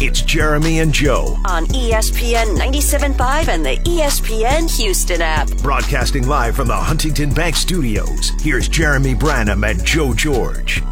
It's Jeremy and Joe on ESPN 97.5 and the ESPN Houston app. Broadcasting live from the Huntington Bank Studios. Here's Jeremy Branham and Joe George.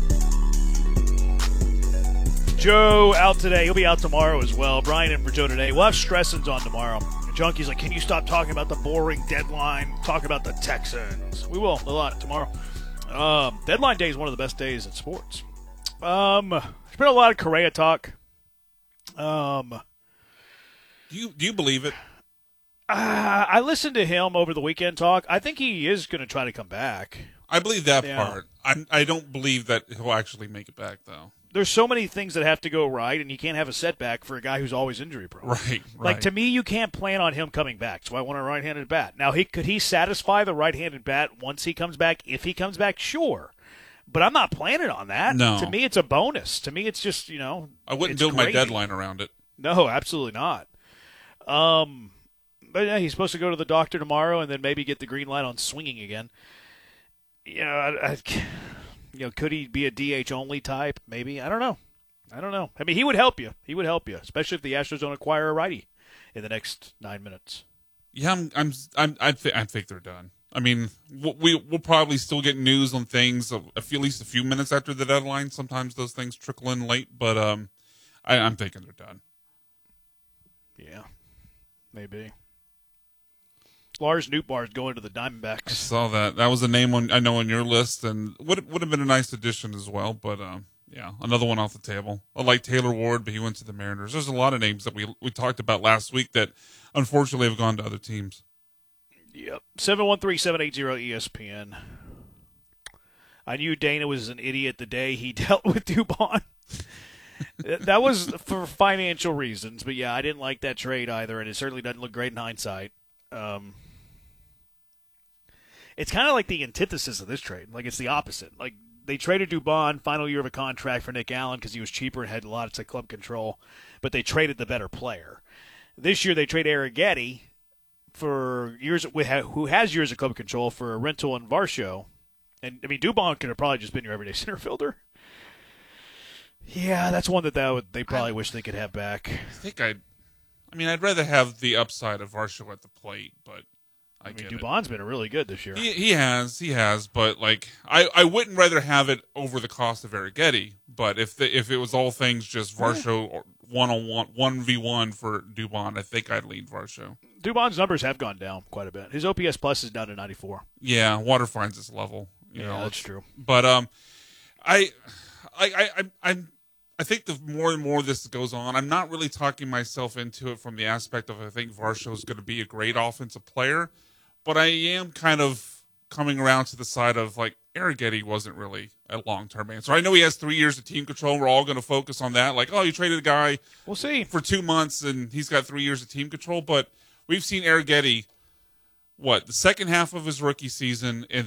Joe out today. He'll be out tomorrow as well. Brian in for Joe today. We'll have Stressens on tomorrow. Junkie's like, can you stop talking about the boring deadline? Talk about the Texans. We will a lot tomorrow. Deadline day is one of the best days in sports. There's been a lot of Correa talk. Do you believe it? I listened to him over the weekend talk. I think he is going to try to come back. I believe that part. I don't believe that he'll actually make it back, though. There's so many things that have to go right, and you can't have a setback for a guy who's always injury prone. Right. Like, to me, you can't plan on him coming back, so I want a right-handed bat. Now, could he satisfy the right-handed bat once he comes back? If he comes back, sure. But I'm not planning on that. No. To me, it's a bonus. To me, it's just, I wouldn't build my deadline around it. No, absolutely not. But yeah, he's supposed to go to the doctor tomorrow and then maybe get the green light on swinging again. Could he be a DH only type? Maybe. I don't know. I mean, he would help you. Especially if the Astros don't acquire a righty in the next 9 minutes. Yeah, I think they're done. I mean, we'll probably still get news on things at least a few minutes after the deadline. Sometimes those things trickle in late, but I'm thinking they're done. Yeah, maybe. Lars Nootbaar's going to the Diamondbacks. I saw that. That was a name I know on your list, and would have been a nice addition as well. But yeah, another one off the table. I like Taylor Ward, but he went to the Mariners. There's a lot of names that we talked about last week that unfortunately have gone to other teams. Yep. 713-780-ESPN. I knew Dana was an idiot the day he dealt with Dubon. That was for financial reasons, but yeah, I didn't like that trade either, and it certainly doesn't look great in hindsight. It's kind of like the antithesis of this trade. Like, it's the opposite. Like, they traded Dubon, final year of a contract for Nick Allen because he was cheaper and had lots of club control, but they traded the better player. This year they trade Arrighetti for years, who has years of club control, for a rental in Varsho. And, I mean, Dubon could have probably just been your everyday center fielder. Yeah, that's one they probably wish they could have back. I'd rather have the upside of Varsho at the plate, but I mean, Dubon's been really good this year. He has, but like I wouldn't rather have it over the cost of Arrighetti. But if it was all things just Varsho 1-on-1, 1v1 for Dubon, I think I'd lean Varsho. Dubon's numbers have gone down quite a bit. His OPS plus is down to 94. Yeah, water finds its level. You know, that's true. But I think the more and more this goes on, I'm not really talking myself into it from the aspect of I think Varsho is going to be a great offensive player, but I am kind of coming around to the side of like Arrighetti wasn't really a long-term answer. I know he has 3 years of team control. We're all going to focus on that. Like, oh, you traded a guy we'll see for 2 months and he's got 3 years of team control, but we've seen Arrighetti, the second half of his rookie season and